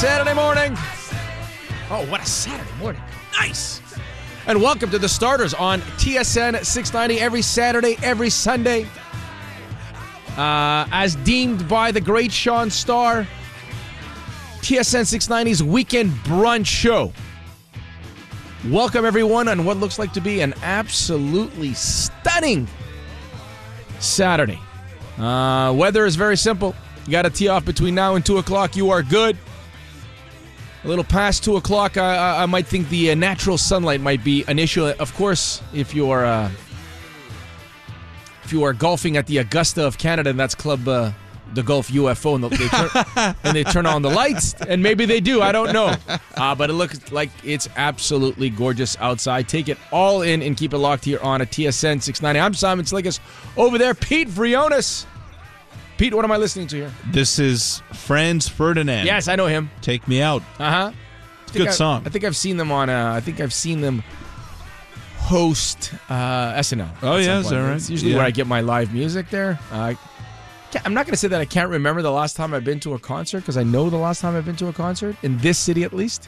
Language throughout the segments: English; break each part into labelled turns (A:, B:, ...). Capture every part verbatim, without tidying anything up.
A: Saturday morning. Oh, what a Saturday morning. Nice. And welcome to the starters on T S N six ninety every Saturday, every Sunday. Uh, as deemed by the great Sean Starr, T S N six ninety's weekend brunch show. Welcome, everyone, on what looks like to be an absolutely stunning Saturday. Uh, weather is very simple. You got to tee off between now and two o'clock. You are good. A little past two o'clock, I, I might think the uh, natural sunlight might be an issue. Of course, if you are uh, if you are golfing at the Augusta of Canada, and that's Club uh, the Golf U F O, and they, turn, and they turn on the lights, and maybe they do. I don't know, uh, but it looks like it's absolutely gorgeous outside. Take it all in and keep it locked here on a T S N six ninety. I'm Simon Slickis. Over there, Pete Vrionis. Pete, what am I listening to here?
B: This is Franz Ferdinand.
A: Yes, I know him.
B: Take Me Out.
A: Uh-huh.
B: Good
A: I,
B: song.
A: I think I've seen them on, uh, I think I've seen them host uh, S N L.
B: Oh, yeah, is that right?
A: It's usually
B: yeah.
A: where I get my live music there. Uh, I'm not going to say that I can't remember the last time I've been to a concert, because I know the last time I've been to a concert, in this city at least.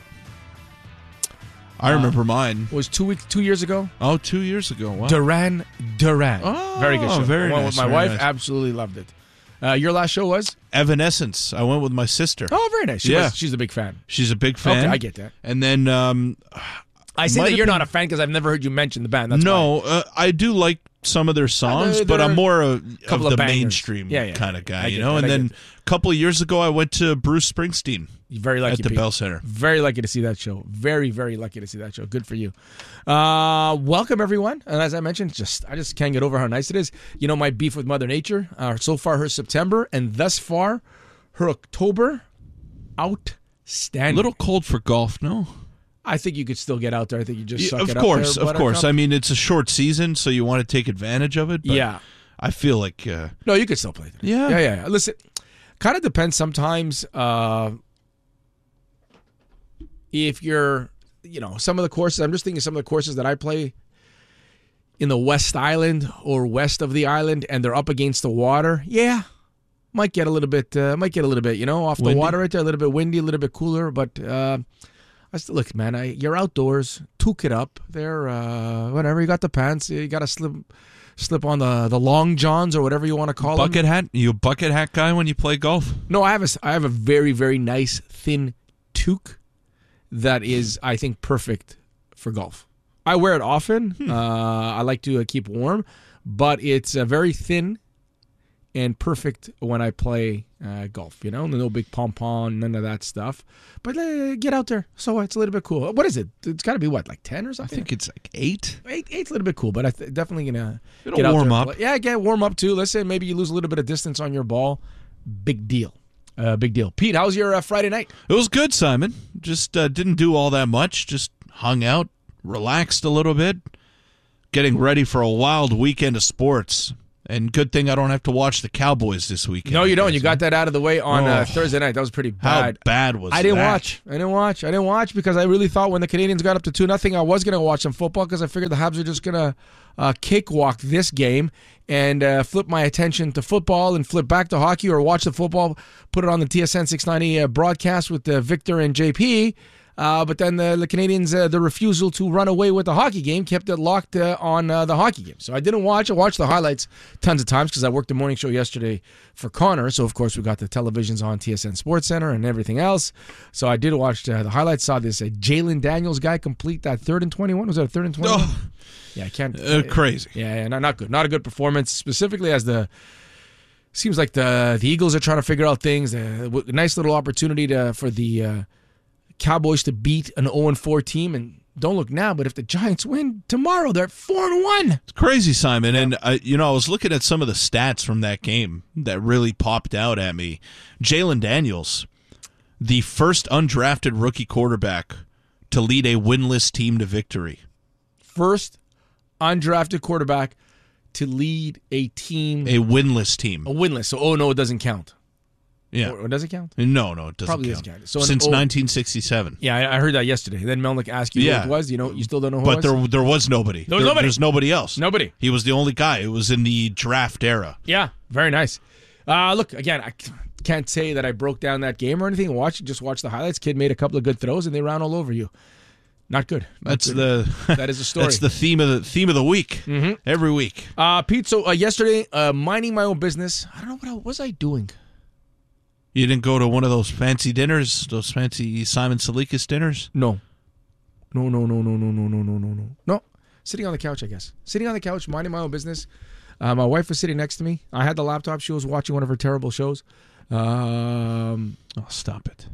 B: I remember
A: uh,
B: mine.
A: Was two weeks, two years ago.
B: Oh, two years ago. Wow.
A: Duran Duran.
B: Oh,
A: very good show.
B: very
A: I went
B: nice,
A: with my
B: very
A: wife.
B: nice.
A: Absolutely loved it. Uh, your last show was?
B: Evanescence. I went with my sister.
A: Oh, very nice. She
B: Yeah.
A: was, she's a big fan.
B: She's a big fan.
A: Okay, I get that.
B: And then... Um,
A: I say
B: might
A: that
B: have
A: you're
B: been-
A: not a fan because I've never heard you mention the band. That's
B: no,
A: why.
B: uh, I do like some of their songs,
A: they're-
B: but I'm
A: they're
B: more a,
A: couple
B: of
A: of
B: the
A: bangers.
B: mainstream
A: Yeah, yeah.
B: kind of guy,
A: I
B: you
A: get
B: know?
A: that,
B: And
A: I
B: then
A: get
B: a couple of years ago, I went to Bruce Springsteen
A: You're very lucky,
B: at the
A: Pete.
B: Bell Center.
A: Very lucky to see that show. Very, very lucky to see that show. Good for you. Uh, welcome, everyone. And as I mentioned, just I just can't get over how nice it is. You know, my beef with Mother Nature. Uh, so far, her September, and thus far, her October, outstanding.
B: A little cold for golf, no?
A: I think you could still get out there. I think you just
B: Yeah,
A: suck
B: of
A: it
B: course,
A: up there,
B: of course.
A: Buttercup.
B: I mean, it's a short season, so you want to take advantage of it. But
A: Yeah.
B: I feel like... Uh,
A: No, you could still play there.
B: Yeah.
A: Yeah, yeah, yeah. Listen, kind of depends sometimes uh, if you're, you know, some of the courses, I'm just thinking some of the courses that I play in the West Island or west of the island, and they're up against the water. Yeah. Might get a little bit, uh, might get a little bit, you know, off the
B: Windy?
A: water right there, a little bit windy, a little bit cooler, but uh, I still, look, man, I, you're outdoors, toque it up there, uh, whatever, you got the pants, you got to slip slip on the, the long johns or whatever you want to call them.
B: bucket hat? You a bucket hat guy when you play golf?
A: No, I have a, I have a very, very nice thin toque that is, I think, perfect for golf. I wear it often.
B: Hmm.
A: Uh, I like to uh, keep warm, but it's uh, very thin and perfect when I play uh, golf. You know, no big pom-pom, none of that stuff. But uh, get out there. So it's a little bit cool. What is it? It's got to be, what, like ten or
B: I
A: something?
B: think it's like eight.
A: Eight, eight's a little bit cool, but I th- definitely gonna
B: It'll
A: get out
B: warm
A: there and
B: up.
A: play. Yeah, get warm up too. Let's say maybe you lose a little bit of distance on your ball. Big deal. Uh, big deal. Pete, how's your uh, Friday night?
B: It was good, Simon. Just uh, didn't do all that much. Just hung out, relaxed a little bit, getting ready for a wild weekend of sports. And good thing I don't have to watch the Cowboys this weekend.
A: No, you don't. You got that out of the way on uh,
B: Oh.
A: Thursday night. That was pretty
B: How
A: bad.
B: bad was
A: I didn't
B: that?
A: watch. I didn't watch. I didn't watch because I really thought when the Canadians got up to two nothing, I was going to watch some football because I figured the Habs were just going to uh, cakewalk this game and uh, flip my attention to football and flip back to hockey or watch the football, put it on the T S N six ninety uh, broadcast with uh, Victor and J P. Uh, but then the, the Canadians, uh, the refusal to run away with the hockey game kept it locked uh, on uh, the hockey game. So I didn't watch. I watched the highlights tons of times because I worked the morning show yesterday for Connor. So, of course, we got the televisions on T S N Sports Center and everything else. So I did watch uh, the highlights. Saw this uh, Jalen Daniels guy complete that third and twenty-one. Was that a third and twenty-one?
B: Oh,
A: Yeah, I can't.
B: uh, crazy.
A: Yeah, yeah, not, not good. Not a good performance, specifically as the seems like the the Eagles are trying to figure out things. A uh, nice little opportunity to for the uh, Cowboys to beat an oh and four team. And don't look now, but if the Giants win tomorrow, they're four and one.
B: It's crazy, Simon. And, uh, you know, I was looking at some of the stats from that game that really popped out at me. Jalen Daniels, the first undrafted rookie quarterback to lead a winless team to victory.
A: First undrafted quarterback to lead a team,
B: A winless team.
A: a winless. So, oh no, it doesn't count.
B: Yeah.
A: Or, or does it count?
B: No, no, it doesn't
A: Probably
B: count.
A: doesn't count. So an
B: Since
A: O-
B: nineteen sixty-seven.
A: Yeah, I, I heard that yesterday. Then Melnick asked you
B: Yeah.
A: who it was. You know, you still don't know who
B: But
A: it was?
B: there there was nobody.
A: There was
B: There-
A: nobody.
B: There's nobody else.
A: Nobody.
B: He was the only guy. It was in the draft era.
A: Yeah, very nice. Uh, look, again, I can't say that I broke down that game or anything. Watch, just watch the highlights. Kid made a couple of good throws, and they ran all over you. Not good. Not
B: that's
A: good.
B: the
A: that is the story.
B: That's the theme of the theme of the week.
A: Mm-hmm.
B: Every week.
A: Uh, Pete. So uh, yesterday, uh, minding my own business. I don't know what, I, what was I doing.
B: You didn't go to one of those fancy dinners, those fancy Simon Salikas dinners?
A: No. No, no, no, no, no, no, no, no, no, no. No. Sitting on the couch, I guess. Sitting on the couch, minding my own business. Uh, my wife was sitting next to me. I had the laptop. She was watching one of her terrible shows. Um,
B: oh, stop it.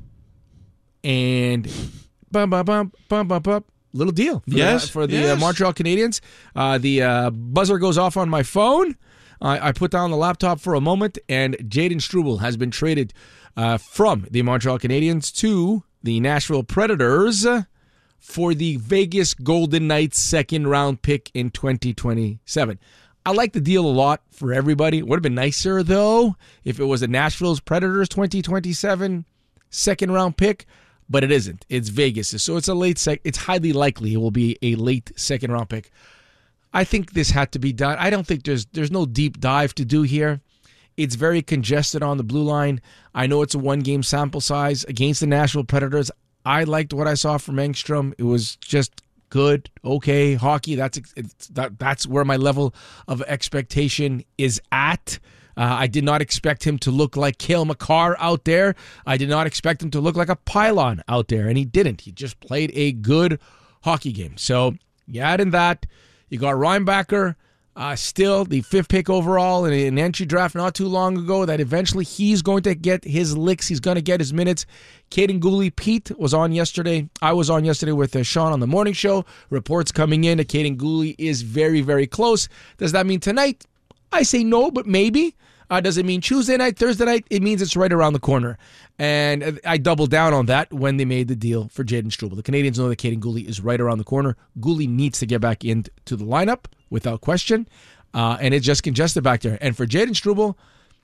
A: And bum, bum, bum, bum, bum, bum. Little deal. For
B: yes.
A: The, for the
B: yes.
A: uh, Montreal Canadiens. Uh, the uh, buzzer goes off on my phone. I, I put down the laptop for a moment, and Jayden Struble has been traded uh, from the Montreal Canadiens to the Nashville Predators for the Vegas Golden Knights second round pick in twenty twenty-seven. I like the deal a lot for everybody. It would have been nicer, though, if it was the Nashville's Predators twenty twenty-seven second round pick, but it isn't. It's Vegas, so it's a late sec. It's highly likely it will be a late second round pick. I think this had to be done. I don't think there's there's no deep dive to do here. It's very congested on the blue line. I know it's a one-game sample size against the Nashville Predators. I liked what I saw from Engstrom. It was just good, okay hockey. That's it's, that, that's where my level of expectation is at. Uh, I did not expect him to look like Cale Makar out there. I did not expect him to look like a pylon out there, and he didn't. He just played a good hockey game. So you add in that. You got Reinbacher, uh, still the fifth pick overall in an entry draft not too long ago, that eventually he's going to get his licks. He's going to get his minutes. Caden Gooley, Pete was on yesterday. I was on yesterday with uh, Sean on the morning show. Reports coming in that Caden Gooley is very, very close. Does that mean tonight? I say no, but maybe. Uh, does it mean Tuesday night, Thursday night? It means it's right around the corner. And I doubled down on that when they made the deal for Jayden Struble. The Canadians know that Caden Gooley is right around the corner. Gooley needs to get back into the lineup without question. Uh, and it's just congested back there. And for Jayden Struble,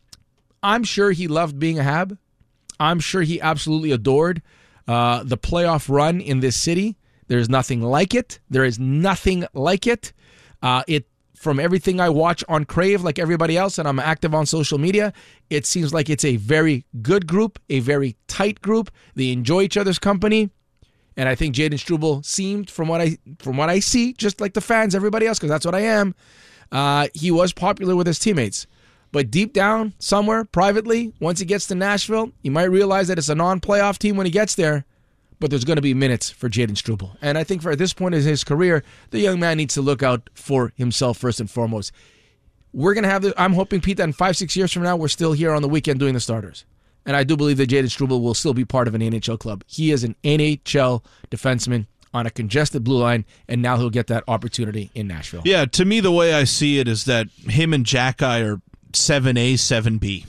A: I'm sure he loved being a Hab. I'm sure he absolutely adored uh, the playoff run in this city. There's nothing like it. There is nothing like it. Uh, it From everything I watch on Crave, like everybody else, and I'm active on social media, it seems like it's a very good group, a very tight group. They enjoy each other's company. And I think Jayden Struble seemed, from what I from what I see, just like the fans, everybody else, because that's what I am, uh, he was popular with his teammates. But deep down, somewhere, privately, once he gets to Nashville, you might realize that it's a non-playoff team when he gets there. But there's going to be minutes for Jayden Struble. And I think for at this point in his career, the young man needs to look out for himself first and foremost. We're going to have, the, I'm hoping, Pete, that in five, six years from now, we're still here on the weekend doing the starters. And I do believe that Jayden Struble will still be part of an N H L club. He is an N H L defenseman on a congested blue line, and now he'll get that opportunity in Nashville.
B: Yeah, to me, the way I see it is that him and Jack-I are seven A, seven B.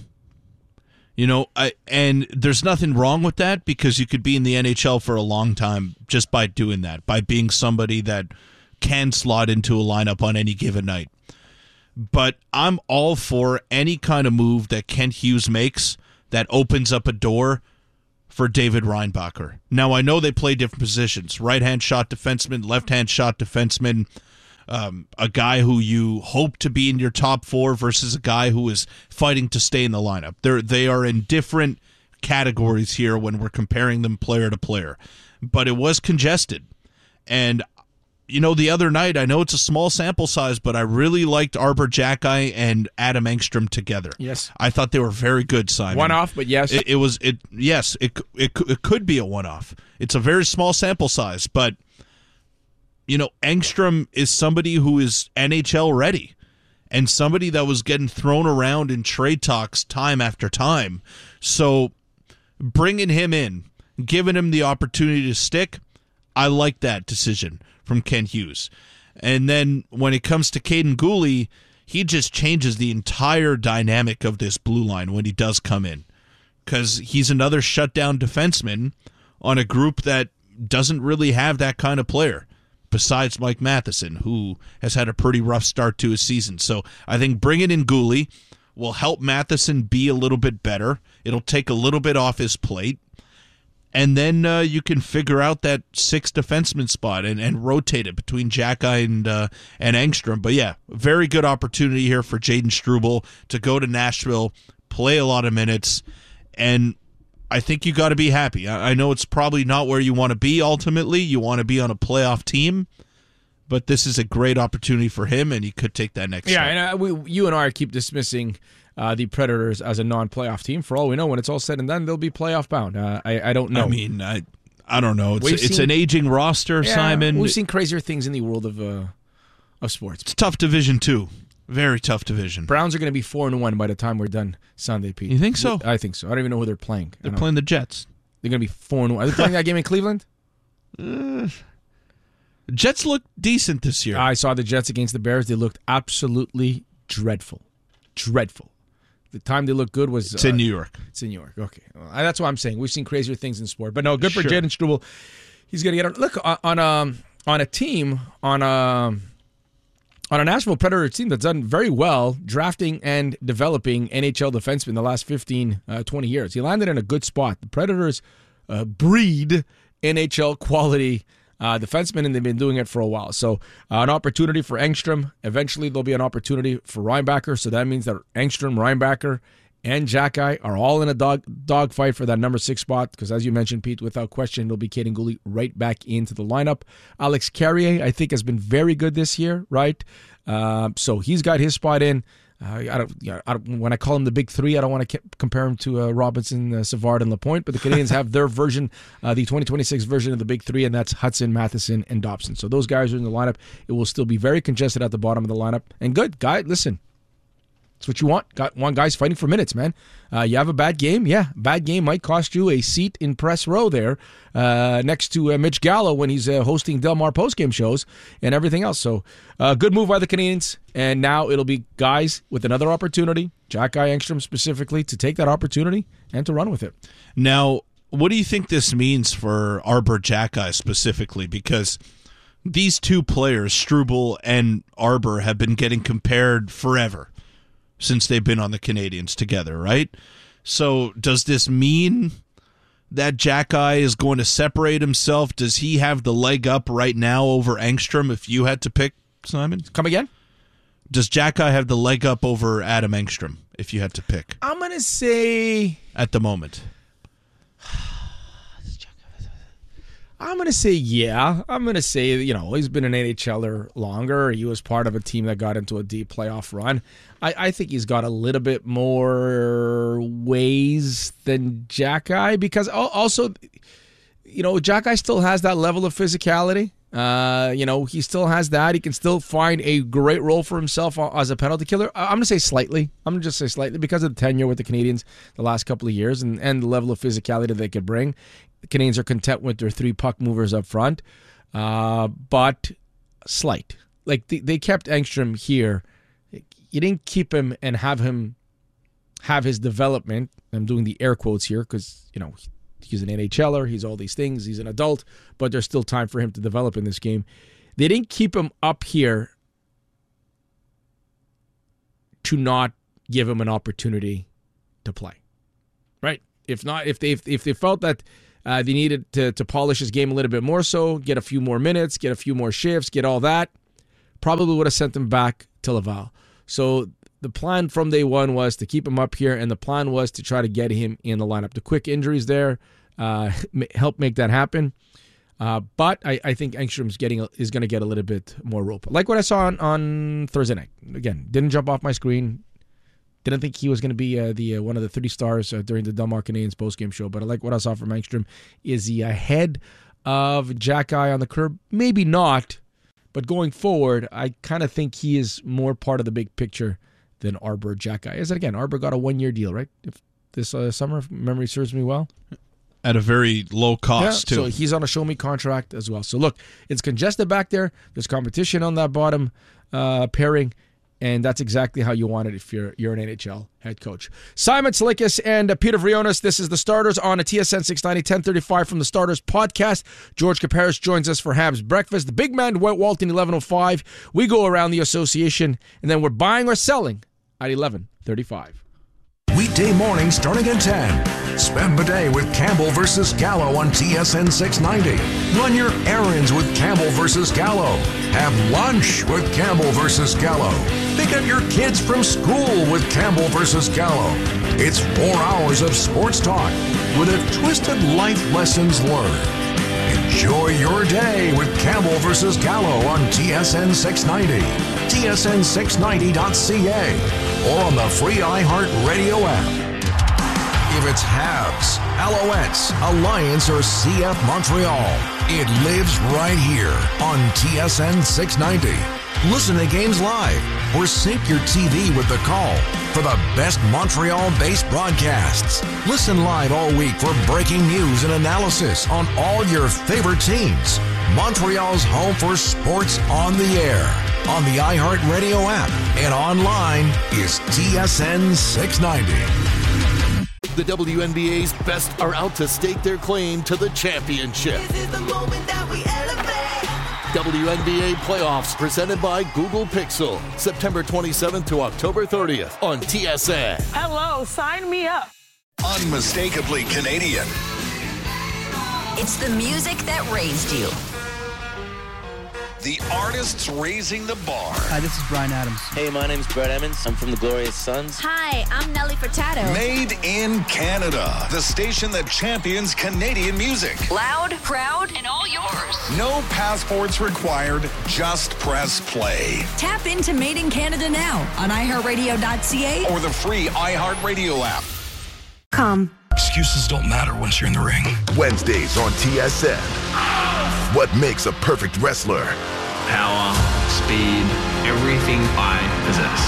B: You know, I, and there's nothing wrong with that because you could be in the N H L for a long time just by doing that, by being somebody that can slot into a lineup on any given night. But I'm all for any kind of move that Kent Hughes makes that opens up a door for David Reinbacher. Now, I know they play different positions. Right-hand shot defenseman, left-hand shot defenseman. Um, a guy who you hope to be in your top four versus a guy who is fighting to stay in the lineup. They're, they are in different categories here when we're comparing them player to player. But it was congested. And, you know, the other night, I know it's a small sample size, but I really liked Arber Xhekaj and Adam Engstrom together.
A: Yes.
B: I thought they were very good, Simon.
A: One-off, but yes.
B: It, it was, it. yes, it, it, it could be a one-off. It's a very small sample size, but you know, Engstrom is somebody who is N H L ready and somebody that was getting thrown around in trade talks time after time. So bringing him in, giving him the opportunity to stick, I like that decision from Kent Hughes. And then when it comes to Caden Gooley, he just changes the entire dynamic of this blue line when he does come in because he's another shutdown defenseman on a group that doesn't really have that kind of player, besides Mike Matheson, who has had a pretty rough start to his season. So I think bringing in Gooley will help Matheson be a little bit better. It'll take a little bit off his plate. And then uh, you can figure out that sixth defenseman spot and, and rotate it between Xhekaj and, uh, and Engstrom. But yeah, very good opportunity here for Jayden Struble to go to Nashville, play a lot of minutes, and I think you got to be happy. I, I know it's probably not where you want to be ultimately. You want to be on a playoff team, but this is a great opportunity for him, and he could take that next
A: yeah,
B: step.
A: and uh, we, you and I keep dismissing uh, the Predators as a non-playoff team. For all we know, when it's all said and done, they'll be playoff bound. Uh, I, I don't know.
B: I mean, I I don't know. It's
A: We've
B: it's
A: seen,
B: an aging roster,
A: yeah,
B: Simon.
A: We've seen crazier things in the world of uh, of sports.
B: It's a tough division too. Very tough division.
A: Browns are going to be four and one by the time we're done Sunday, Pete.
B: You think so?
A: I think so. I don't even know who they're playing.
B: They're playing the Jets.
A: They're going to be four and one. Are they playing that game in Cleveland?
B: Uh, Jets look decent this year.
A: I saw the Jets against the Bears. They looked absolutely dreadful. Dreadful. The time they looked good was...
B: It's
A: uh,
B: in New York.
A: It's in New York. Okay. Well, that's what I'm saying. We've seen crazier things in sport. But no, good for
B: Sure.
A: Jaden Struble. He's going to get... A, look, on, on, a, on a team, on a, on a Nashville Predators team that's done very well drafting and developing N H L defensemen the last fifteen, uh, twenty years. He landed in a good spot. The Predators uh, breed N H L quality Uh, defensemen, and they've been doing it for a while. So uh, an opportunity for Engstrom. Eventually, there'll be an opportunity for Reinbacher. So that means that Engstrom, Reinbacher, and Jackeye are all in a dog dog fight for that number six spot. Because as you mentioned, Pete, without question, it'll be Kaden Guhle right back into the lineup. Alex Carrier, I think, has been very good this year, right? Uh, so he's got his spot in. Uh, I don't, you know, I don't, when I call him the big three, I don't want to compare him to uh, Robinson, uh, Savard, and Lapointe, but the Canadians have their version, uh, the twenty twenty-six version of the big three, and that's Hudson, Matheson, and Dobson. So those guys are in the lineup. It will still be very congested at the bottom of the lineup. And good, guy, listen, that's what you want. Got one guy's fighting for minutes, man. Uh, you have a bad game, yeah. Bad game might cost you a seat in press row there uh, next to uh, Mitch Gallo when he's uh, hosting Del Mar postgame shows and everything else. So uh, good move by the Canadians. And now it'll be guys with another opportunity, Jackeye Engstrom specifically, to take that opportunity and to run with it.
B: Now, what do you think this means for Arbor Jackeye specifically? Because these two players, Struble and Arbor, have been getting compared forever since they've been on the Canadians together, right? So does this mean that Jackeye is going to separate himself? Does he have the leg up right now over Engstrom if you had to pick, Simon?
A: Come again?
B: Does Jackeye have the leg up over Adam Engstrom if you had to pick?
A: I'm going to say...
B: At the moment.
A: I'm going to say yeah. I'm going to say, you know, he's been an NHLer longer. He was part of a team that got into a deep playoff run. I, I think he's got a little bit more ways than Jackeye because also, you know, Jackeye still has that level of physicality. Uh, you know, he still has that. He can still find a great role for himself as a penalty killer. I'm going to say slightly. I'm going to just say slightly because of the tenure with the Canadians the last couple of years and, and the level of physicality that they could bring. The Canadians are content with their three puck movers up front, uh, but slight. Like they, they kept Engstrom here. You didn't keep him and have him have his development. I'm doing the air quotes here because, you know, he's an NHLer. He's all these things. He's an adult, but there's still time for him to develop in this game. They didn't keep him up here to not give him an opportunity to play, right? If not, if they if, if they felt that uh, they needed to to polish his game a little bit more, so get a few more minutes, get a few more shifts, get all that, probably would have sent him back to Laval. So the plan from day one was to keep him up here, and the plan was to try to get him in the lineup. The quick injuries there uh, help make that happen. Uh, but I, I think Engstrom's getting is going to get a little bit more rope. Like what I saw on, on Thursday night. Again, didn't jump off my screen. Didn't think he was going to be uh, the uh, one of the thirty stars uh, during the Del Mar Canadians postgame show. But I like what I saw from Engstrom. Is he ahead of Jackeye on the curb? Maybe not. But going forward, I kind of think he is more part of the big picture than Arbor Jackeye. As again, Arbor got a one-year deal, right? If this uh, summer, if memory serves me well.
B: At a very low cost,
A: yeah,
B: too.
A: So he's on a show-me contract as well. So look, it's congested back there. There's competition on that bottom uh, pairing, and that's exactly how you want it if you're you're an N H L head coach. Simon Salikas and uh, Peter Vrionis. This is the Starters on a T S N six ninety, ten thirty-five from the Starters podcast. George Kaparis joins us for Habs Breakfast. The big man, Dwight Walton, eleven oh five. We go around the association, and then we're buying or selling at eleven thirty-five.
C: weekday mornings starting at ten. Spend the day with Campbell versus Gallo on T S N six ninety. Run your errands with Campbell versus Gallo. Have lunch with Campbell versus Gallo. Pick up your kids from school with Campbell versus Gallo. It's four hours of sports talk with a twisted life lessons learned. Enjoy your day with Campbell versus Gallo on T S N six ninety, T S N six ninety dot C A, or on the free iHeartRadio app. If it's Habs, Alouettes, Alliance, or C F Montreal, it lives right here on T S N six ninety. Listen to games live or sync your T V with the call for the best Montreal-based broadcasts. Listen live all week for breaking news and analysis on all your favorite teams. Montreal's home for sports on the air, on the iHeartRadio app, and online is T S N six ninety.
D: The W N B A's best are out to stake their claim to the championship.
E: This is the moment that we elevate.
D: W N B A playoffs presented by Google Pixel. September twenty-seventh to October thirtieth on T S N.
F: Hello, sign me up.
G: Unmistakably Canadian.
H: It's the music that raised you.
G: The artists raising the bar.
I: Hi, this is Bryan Adams.
J: Hey, my name's Brett Emmons. I'm from the Glorious Sons.
K: Hi, I'm Nelly Furtado.
G: Made in Canada. The station that champions Canadian music.
H: Loud, proud, and all yours.
G: No passports required. Just press play.
H: Tap into Made in Canada now on i heart radio dot c a
G: or the free iHeartRadio app.
K: Come.
L: Excuses don't matter once you're in the ring.
M: Wednesdays on T S N. What makes a perfect wrestler?
N: Power, speed, everything I possess.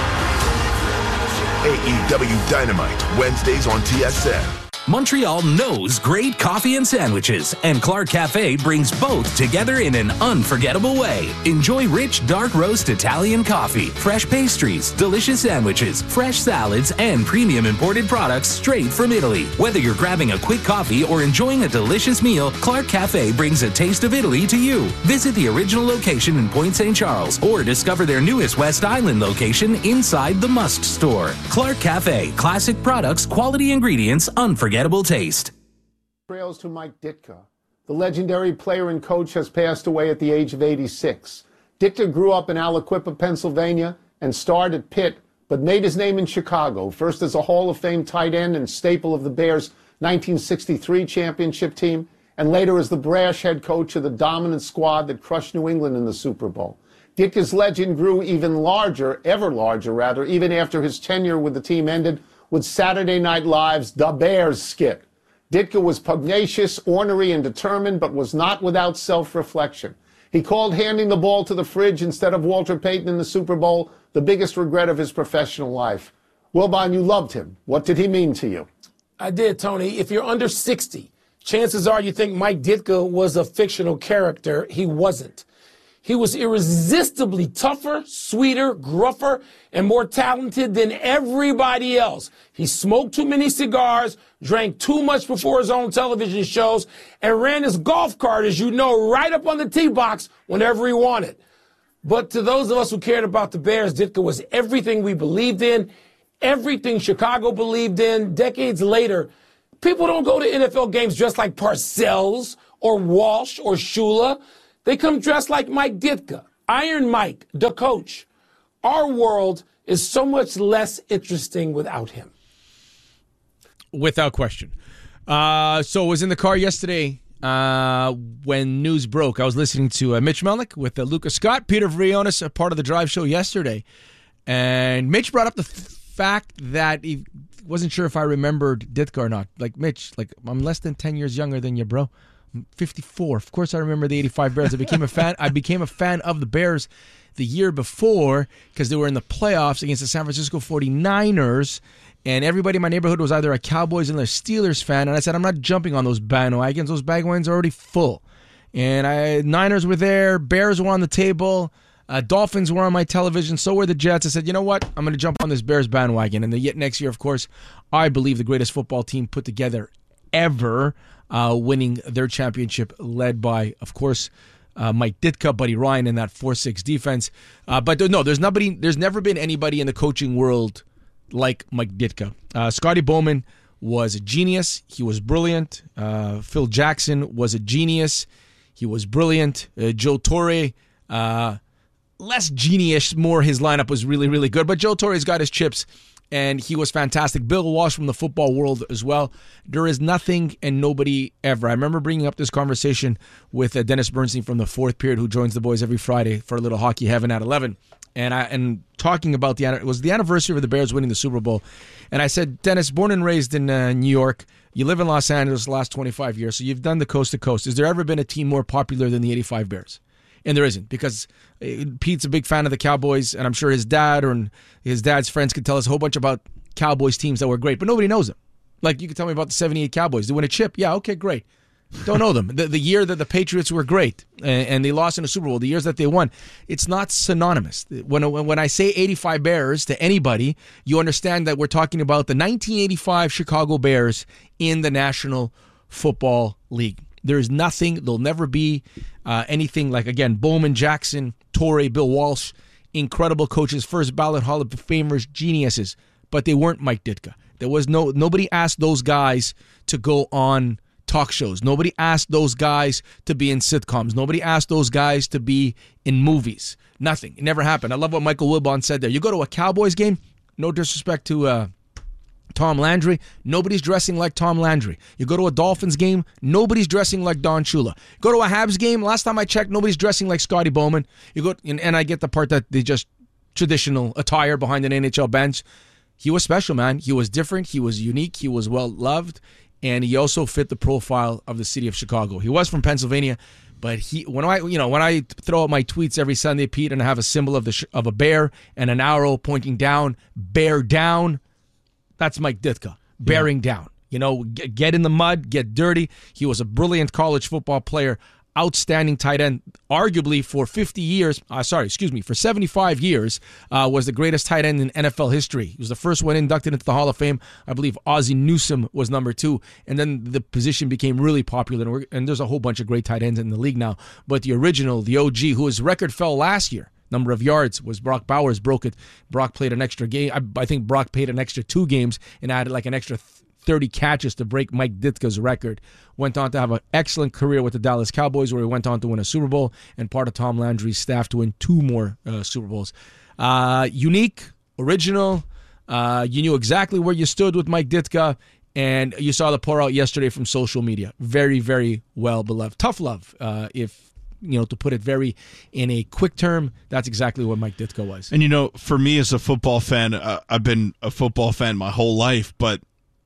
M: A E W Dynamite, Wednesdays on T S N.
O: Montreal knows great coffee and sandwiches, and Clark Cafe brings both together in an unforgettable way. Enjoy rich, dark roast Italian coffee, fresh pastries, delicious sandwiches, fresh salads, and premium imported products straight from Italy. Whether you're grabbing a quick coffee or enjoying a delicious meal, Clark Cafe brings a taste of Italy to you. Visit the original location in Point Saint Charles or discover their newest West Island location inside the Must store. Clark Cafe, classic products, quality ingredients, unforgettable taste.
P: Trails to Mike Ditka. The legendary player and coach has passed away at the age of eighty-six. Ditka grew up in Aliquippa, Pennsylvania, and starred at Pitt, but made his name in Chicago, first as a Hall of Fame tight end and staple of the Bears' nineteen sixty-three championship team, and later as the brash head coach of the dominant squad that crushed New England in the Super Bowl. Ditka's legend grew even larger, ever larger rather, even after his tenure with the team ended with Saturday Night Live's The Bears skit. Ditka was pugnacious, ornery, and determined, but was not without self-reflection. He called handing the ball to the fridge instead of Walter Payton in the Super Bowl the biggest regret of his professional life. Wilbon, you loved him. What did he mean to you?
Q: I did, Tony. If you're under sixty, chances are you think Mike Ditka was a fictional character. He wasn't. He was irresistibly tougher, sweeter, gruffer, and more talented than everybody else. He smoked too many cigars, drank too much before his own television shows, and ran his golf cart, as you know, right up on the tee box whenever he wanted. But to those of us who cared about the Bears, Ditka was everything we believed in, everything Chicago believed in. Decades later, people don't go to N F L games dressed like Parcells or Walsh or Shula. They come dressed like Mike Ditka, Iron Mike, the coach. Our world is so much less interesting without him.
A: Without question. Uh, so I was in the car yesterday uh, when news broke. I was listening to uh, Mitch Melnick with uh, Lucas Scott, Peter Vrionis, a part of the Drive Show yesterday. And Mitch brought up the f- fact that he wasn't sure if I remembered Ditka or not. Like, Mitch, like I'm less than ten years younger than you, bro. I'm fifty-four. Of course I remember the eighty-five Bears. I became a fan. I became a fan of the Bears the year before because they were in the playoffs against the San Francisco forty-niners, and everybody in my neighborhood was either a Cowboys and a Steelers fan, and I said, I'm not jumping on those bandwagons. Those bandwagons are already full. And I Niners were there. Bears were on the table. Uh, Dolphins were on my television. So were the Jets. I said, you know what? I'm going to jump on this Bears bandwagon. And the yet next year, of course, I believe the greatest football team put together ever, Uh, winning their championship, led by, of course, uh, Mike Ditka, Buddy Ryan in that four six defense. Uh, but no, there's nobody. There's never been anybody in the coaching world like Mike Ditka. Uh, Scotty Bowman was a genius. He was brilliant. Uh, Phil Jackson was a genius. He was brilliant. Uh, Joe Torre, uh, less genius, more his lineup was really, really good. But Joe Torre's got his chips, and he was fantastic. Bill Walsh from the football world as well. There is nothing and nobody ever. I remember bringing up this conversation with uh, Dennis Bernstein from the fourth period, who joins the boys every Friday for a little hockey heaven at eleven. And I and talking about the it was the anniversary of the Bears winning the Super Bowl, and I said, Dennis, born and raised in uh, New York, you live in Los Angeles the last twenty-five years, so you've done the coast to coast. Has there ever been a team more popular than the eighty-five Bears? And there isn't, because Pete's a big fan of the Cowboys, and I'm sure his dad or his dad's friends could tell us a whole bunch about Cowboys teams that were great, but nobody knows them. Like, you could tell me about the seventy-eight Cowboys. They win a chip? Yeah, okay, great. Don't know them. The, the year that the Patriots were great and, and they lost in the Super Bowl, the years that they won, it's not synonymous. When, when I say eighty-five Bears to anybody, you understand that we're talking about the nineteen eighty-five Chicago Bears in the National Football League. There is nothing, there'll never be uh, anything like, again, Bowman, Jackson, Torre, Bill Walsh, incredible coaches, first ballot Hall of Famers, geniuses, but they weren't Mike Ditka. There was no, nobody asked those guys to go on talk shows. Nobody asked those guys to be in sitcoms. Nobody asked those guys to be in movies. Nothing. It never happened. I love what Michael Wilbon said there. You go to a Cowboys game, no disrespect to uh, Tom Landry, nobody's dressing like Tom Landry. You go to a Dolphins game, nobody's dressing like Don Shula. Go to a Habs game, last time I checked, nobody's dressing like Scotty Bowman. You go, and, and I get the part that they just traditional attire behind an N H L bench. He was special, man. He was different. He was unique. He was well loved. And he also fit the profile of the city of Chicago. He was from Pennsylvania, but he when I you know when I throw out my tweets every Sunday, Pete, and I have a symbol of the of a bear and an arrow pointing down, bear down. That's Mike Ditka, bearing yeah. down. You know, get, get in the mud, get dirty. He was a brilliant college football player, outstanding tight end, arguably for fifty years, uh, sorry, excuse me, for seventy-five years, uh, was the greatest tight end in N F L history. He was the first one inducted into the Hall of Fame. I believe Ozzie Newsome was number two, and then the position became really popular, and, we're, and there's a whole bunch of great tight ends in the league now, but the original, the O G, who his record fell last year, number of yards, was Brock Bowers, broke it. Brock played an extra game. I, I think Brock played an extra two games and added like an extra thirty catches to break Mike Ditka's record. Went on to have an excellent career with the Dallas Cowboys, where he went on to win a Super Bowl, and part of Tom Landry's staff to win two more uh, Super Bowls. Uh, unique, original. Uh, you knew exactly where you stood with Mike Ditka, and you saw the pour out yesterday from social media. Very, very well beloved. Tough love, uh, if you know, to put it very in a quick term. That's exactly what Mike Ditka was.
B: And you know, for me as a football fan, uh, I've been a football fan my whole life, but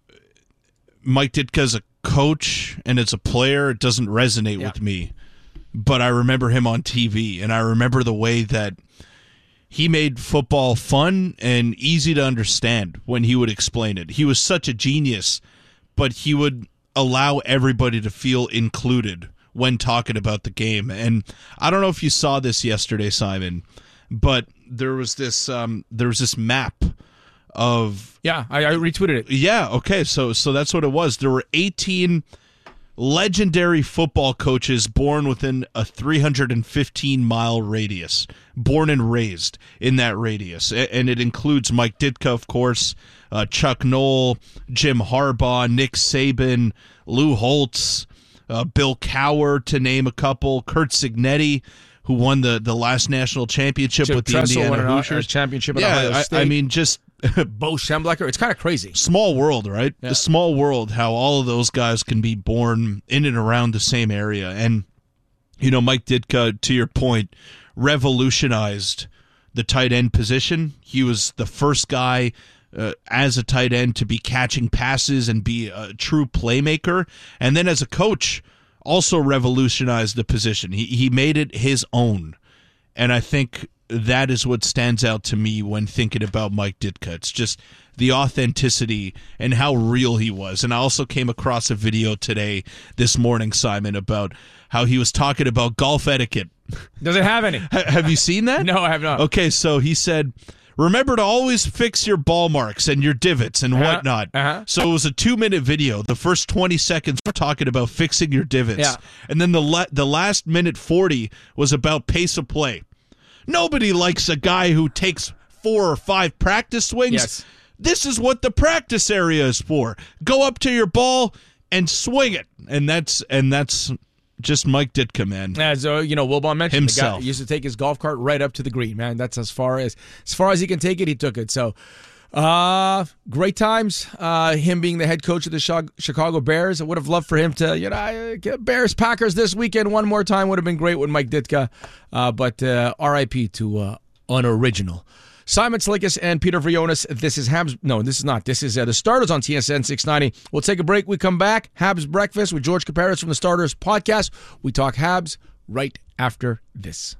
B: Mike Ditka as a coach and as a player, it doesn't resonate yeah. with me. But I remember him on T V, and I remember the way that he made football fun and easy to understand when he would explain it. He was such a genius, but he would allow everybody to feel included when talking about the game. And I don't know if you saw this yesterday, Simon, but there was this um, there was this map of
A: yeah, I, I retweeted it.
B: Yeah, okay, so so that's what it was. There were eighteen legendary football coaches born within a three hundred fifteen mile radius, born and raised in that radius, and it includes Mike Ditka, of course, uh, Chuck Noll, Jim Harbaugh, Nick Saban, Lou Holtz, uh, Bill Cowher, to name a couple, Curt Cignetti, who won the, the last national championship
A: Chip
B: with the
A: Tressel
B: Indiana
A: won
B: Hoosiers.
A: A championship at
B: yeah,
A: Ohio
B: I,
A: State.
B: I mean, just
A: Bo Schembechler. It's kind of crazy.
B: Small world, right?
A: Yeah.
B: The small world, how all of those guys can be born in and around the same area. And, you know, Mike Ditka, to your point, revolutionized the tight end position. He was the first guy uh, as a tight end to be catching passes and be a true playmaker. And then as a coach, also revolutionized the position. He he made it his own. And I think that is what stands out to me when thinking about Mike Ditka. It's just the authenticity and how real he was. And I also came across a video today, this morning, Simon, about how he was talking about golf etiquette.
A: Does it have any?
B: Have you seen that?
A: No, I have not.
B: Okay, so he said, remember to always fix your ball marks and your divots and
A: uh-huh.
B: whatnot.
A: Uh-huh.
B: So it was a two-minute video. The first twenty seconds were talking about fixing your divots.
A: Yeah.
B: And then the la- the last minute forty was about pace of play. Nobody likes a guy who takes four or five practice swings,
A: yes.
B: This is what the practice area is for. Go up to your ball and swing it. And that's and that's just Mike Ditka, man.
A: As uh, you know, Wilbon mentioned,
B: himself.
A: The guy used to take his golf cart right up to the green, man. That's as far as as far as he can take it, he took it. So, uh, great times. Uh, him being the head coach of the Chicago Bears. I would have loved for him to, you know, get Bears Packers this weekend one more time. Would have been great with Mike Ditka. Uh, but uh, R I P to uh, unoriginal. Simon Slickis and Peter Vrionis. This is Habs. No, this is not. This is uh, the Starters on T S N six ninety. We'll take a break. We come back. Habs Breakfast with George Kaparis from the Starters podcast. We talk Habs right after this.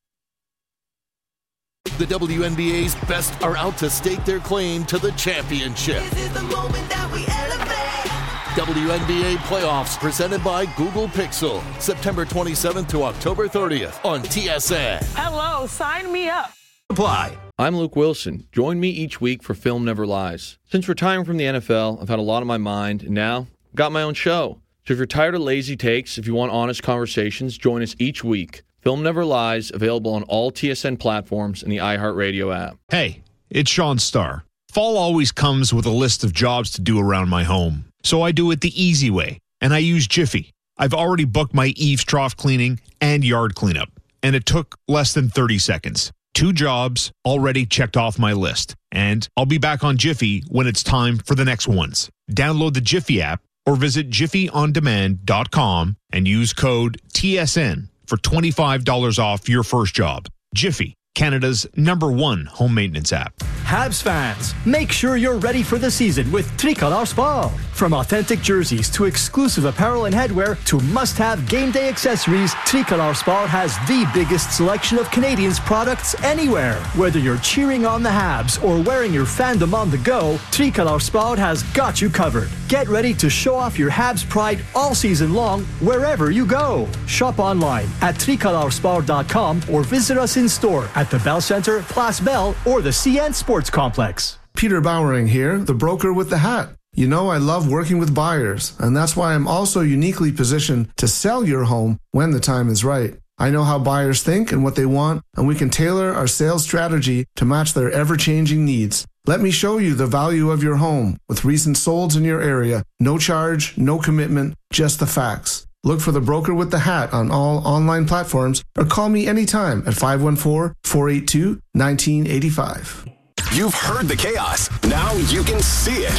D: The W N B A's best are out to stake their claim to the championship.
E: This is the moment that we elevate.
D: W N B A playoffs presented by Google Pixel. September twenty-seventh to October thirtieth on T S N.
F: Hello, sign me up.
I: Apply. I'm Luke Wilson. Join me each week for Film Never Lies. Since retiring from the N F L, I've had a lot on my mind, and now I've got my own show. So if you're tired of lazy takes, if you want honest conversations, join us each week. Film Never Lies, available on all T S N platforms and the iHeartRadio app.
R: Hey, it's Sean Starr. Fall always comes with a list of jobs to do around my home. So I do it the easy way, and I use Jiffy. I've already booked my eaves trough cleaning and yard cleanup, and it took less than thirty seconds. Two jobs already checked off my list, and I'll be back on Jiffy when it's time for the next ones. Download the Jiffy app or visit jiffy on demand dot com and use code T S N for twenty-five dollars off your first job. Jiffy, Canada's number one home maintenance app.
S: Habs fans, make sure you're ready for the season with Tricolor Sport. From authentic jerseys to exclusive apparel and headwear to must-have game day accessories, Tricolor Sport has the biggest selection of Canadians products anywhere. Whether you're cheering on the Habs or wearing your fandom on the go, Tricolor Sport has got you covered. Get ready to show off your Habs pride all season long wherever you go. Shop online at tricolor sport dot com or visit us in store at the Bell Center, Place Bell, or the C N Sports Complex.
T: Peter Bowering here, the broker with the hat. You know I love working with buyers, and that's why I'm also uniquely positioned to sell your home when the time is right. I know how buyers think and what they want, and we can tailor our sales strategy to match their ever-changing needs. Let me show you the value of your home with recent solds in your area. No charge, no commitment, just the facts. Look for the broker with the hat on all online platforms or call me anytime at five one four, four eight two, one nine eight five.
M: You've heard the chaos. Now you can see it.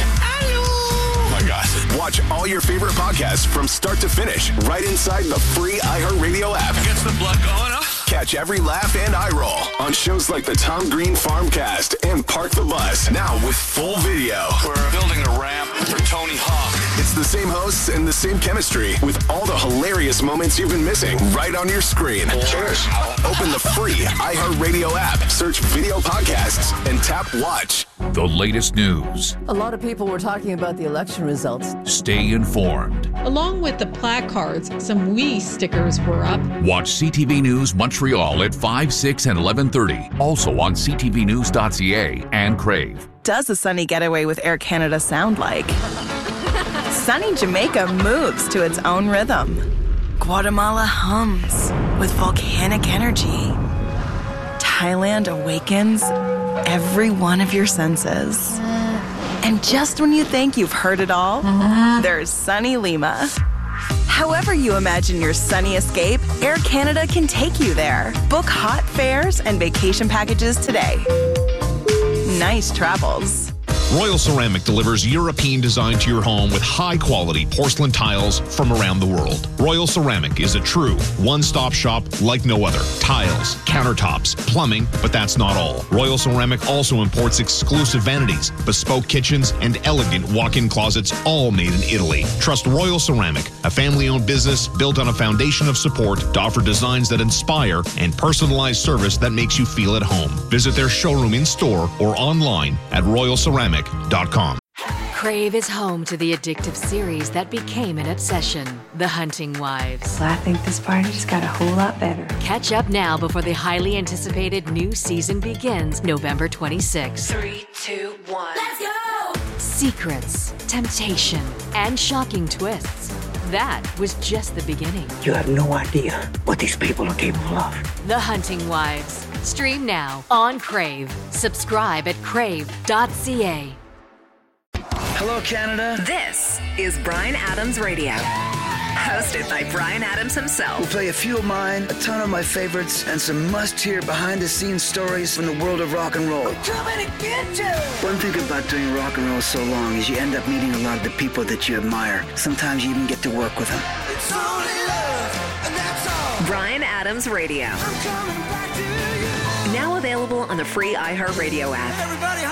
M: Oh my God. Watch all your favorite podcasts from start to finish right inside the free iHeartRadio app.
L: Gets the blood going up.
M: Catch every laugh and eye roll on shows like the Tom Green Farmcast and Park the Bus. Now with full video.
L: We're building a ramp for Tony Hawk.
M: It's the same hosts and the same chemistry with all the hilarious moments you've been missing right on your screen. Cheers. Open the free iHeartRadio app, search video podcasts, and tap watch.
U: The latest news.
V: A lot of people were talking about the election results.
U: Stay informed.
W: Along with the placards, some We stickers were up.
U: Watch C T V News Montreal at five, six, and eleven thirty. Also on c t v news dot c a and Crave.
X: Does a sunny getaway with Air Canada sound like? Sunny Jamaica moves to its own rhythm. Guatemala hums with volcanic energy. Thailand awakens every one of your senses. And just when you think you've heard it all, there's sunny Lima. However you imagine your sunny escape, Air Canada can take you there. Book hot fares and vacation packages today. Nice travels.
R: Royal Ceramic delivers European design to your home with high-quality porcelain tiles from around the world. Royal Ceramic is a true one-stop shop like no other. Tiles, countertops, plumbing, but that's not all. Royal Ceramic also imports exclusive vanities, bespoke kitchens, and elegant walk-in closets, all made in Italy. Trust Royal Ceramic, a family-owned business built on a foundation of support to offer designs that inspire and personalized service that makes you feel at home. Visit their showroom in-store or online at royal ceramic dot com.
Y: Crave is home to the addictive series that became an obsession, The Hunting Wives.
K: Well, I think this party just got a whole lot better.
Y: Catch up now before the highly anticipated new season begins November twenty-sixth.
K: Three, two, one.
Y: Let's go! Secrets, temptation, and shocking twists. That was just the beginning.
Z: You have no idea what these people are capable of.
Y: The Hunting Wives. Stream now on Crave. Subscribe at crave dot c a.
C: Hello, Canada.
G: This is Bryan Adams Radio. Hosted by Bryan Adams himself.
C: We'll play a few of mine, a ton of my favorites, and some must-hear behind-the-scenes stories from the world of rock and roll.
E: We're coming to get you.
C: One thing about doing rock and roll so long is you end up meeting a lot of the people that you admire. Sometimes you even get to work with them.
E: It's only love, and that's all.
G: Bryan Adams Radio.
E: I'm coming back to you.
G: Now available on the free iHeartRadio app.
E: Everybody